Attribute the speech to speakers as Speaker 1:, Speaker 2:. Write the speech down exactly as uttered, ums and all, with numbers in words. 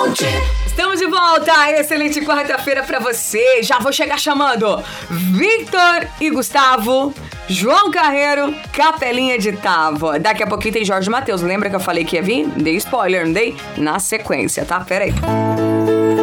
Speaker 1: Ponte.
Speaker 2: Estamos de volta, excelente quarta-feira pra você. Já vou chegar chamando Victor e Gustavo, João Carreiro, Capelinha de Távola. Daqui a pouquinho tem Jorge Mateus. Lembra que eu falei que ia vir? Dei spoiler, não dei? Na sequência, tá? Pera aí.